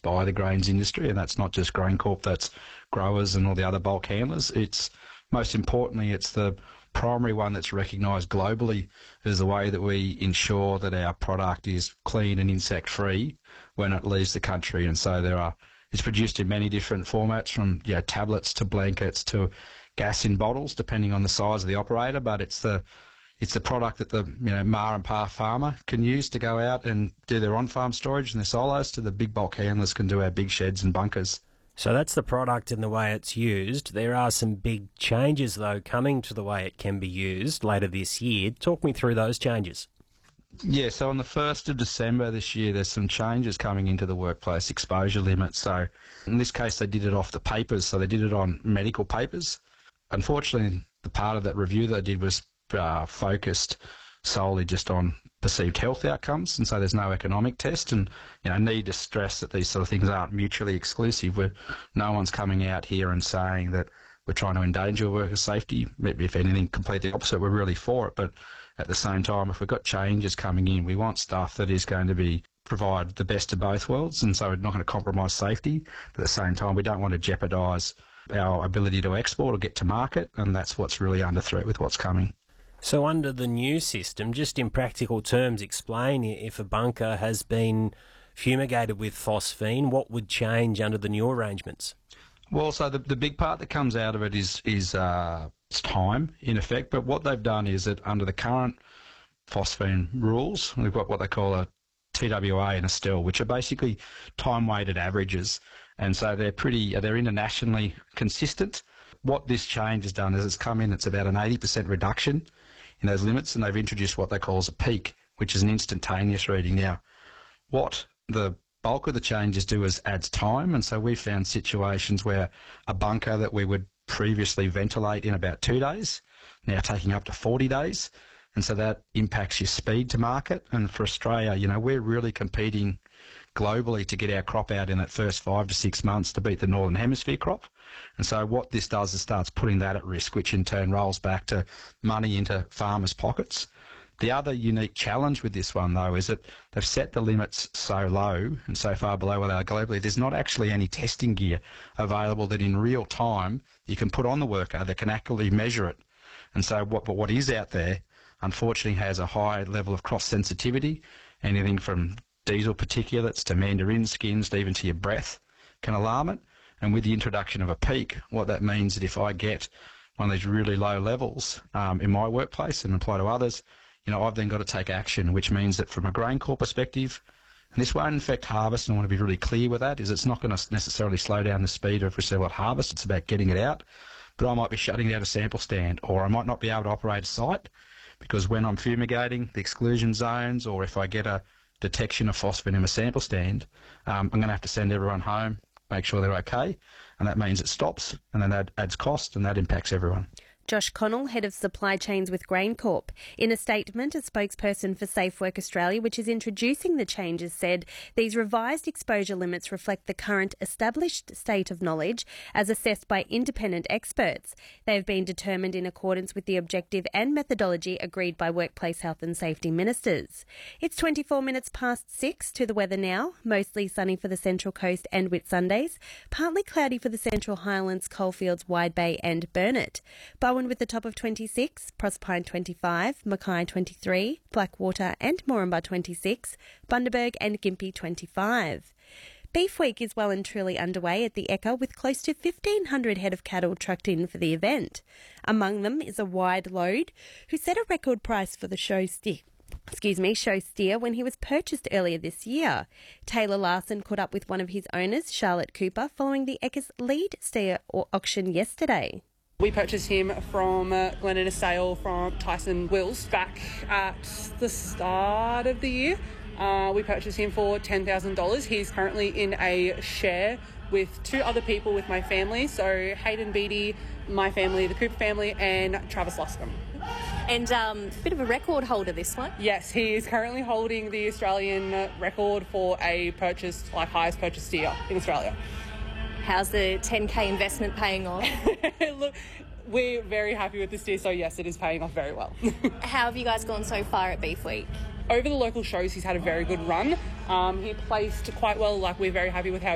by the grains industry, and that's not just GrainCorp, that's growers and all the other bulk handlers. It's most importantly, it's the primary one that's recognised globally as the way that we ensure that our product is clean and insect-free when it leaves the country. And so it's produced in many different formats, from tablets to blankets to gas in bottles, depending on the size of the operator. But it's the product that the ma and pa farmer can use to go out and do their on-farm storage and their silos, to the big bulk handlers can do our big sheds and bunkers. So that's the product and the way it's used. There are some big changes, though, coming to the way it can be used later this year. Talk me through those changes. Yeah, so on the 1st of December this year, there's some changes coming into the workplace exposure limit. So in this case, they did it off the papers, so they did it on medical papers. Unfortunately, the part of that review that I did was focused solely just on perceived health outcomes, and so there's no economic test. And I need to stress that these sort of things aren't mutually exclusive. No one's coming out here and saying that we're trying to endanger worker safety. If anything, completely opposite. We're really for it. But at the same time, if we've got changes coming in, we want stuff that is going to provide the best of both worlds, and so we're not going to compromise safety. But at the same time, we don't want to jeopardise our ability to export or get to market, and that's what's really under threat with what's coming. So under the new system, just in practical terms, explain, if a bunker has been fumigated with phosphine, what would change under the new arrangements? Well, so the big part that comes out of it is time, in effect. But what they've done is that under the current phosphine rules, we've got what they call a TWA and a STEL, which are basically time-weighted averages. And so they're internationally consistent. What this change has done is it's come in, it's about an 80% reduction in those limits, and they've introduced what they call as a peak, which is an instantaneous reading. Now, what the bulk of the changes do is adds time, and so we've found situations where a bunker that we would previously ventilate in about 2 days, now taking up to 40 days, and so that impacts your speed to market. And for Australia, we're really competing globally to get our crop out in that first 5 to 6 months to beat the Northern Hemisphere crop. And so what this does is starts putting that at risk, which in turn rolls back to money into farmers' pockets. The other unique challenge with this one, though, is that they've set the limits so low and so far below what they are globally, there's not actually any testing gear available that in real time you can put on the worker that can accurately measure it. And so what is out there, unfortunately, has a high level of cross-sensitivity. Anything from diesel particulates to mandarin skins to even to your breath can alarm it. And with the introduction of a peak, what that means is that if I get one of these really low levels in my workplace and apply to others, I've then got to take action, which means that from a GrainCorp perspective, and this won't affect harvest, and I want to be really clear with that, is it's not going to necessarily slow down the speed of receival at harvest, it's about getting it out. But I might be shutting down a sample stand, or I might not be able to operate a site, because when I'm fumigating the exclusion zones, or if I get a detection of phosphine in a sample stand, I'm going to have to send everyone home, make sure they're okay, and that means it stops, and then that adds cost, and that impacts everyone. Josh Connell, Head of Supply Chains with GrainCorp. In a statement, a spokesperson for Safe Work Australia, which is introducing the changes, said these revised exposure limits reflect the current established state of knowledge as assessed by independent experts. They have been determined in accordance with the objective and methodology agreed by Workplace Health and Safety Ministers. It's 24 minutes past 6 to the weather now. Mostly sunny for the Central Coast and Whitsundays. Partly cloudy for the Central Highlands, Coalfields, Wide Bay and Burnett. Bowen with the top of 26, Proserpine 25, Mackay 23, Blackwater and Moranbah 26, Bundaberg and Gympie 25. Beef Week is well and truly underway at the Ekka with close to 1,500 head of cattle trucked in for the event. Among them is a Wide Load, who set a record price for the show steer when he was purchased earlier this year. Taylor Larson caught up with one of his owners, Charlotte Cooper, following the Ekka's lead steer auction yesterday. We purchased him from Glen Innes sale from Tyson Wills back at the start of the year. We purchased him for $10,000. He's currently in a share with 2 other people with my family, so Hayden Beattie, my family, the Cooper family, and Travis Loscombe. And a bit of a record holder, this one. Yes, he is currently holding the Australian record for a highest purchased steer in Australia. How's the 10K investment paying off? Look, we're very happy with this steer, so yes, it is paying off very well. How have you guys gone so far at Beef Week? Over the local shows, he's had a very good run. He placed quite well. We're very happy with how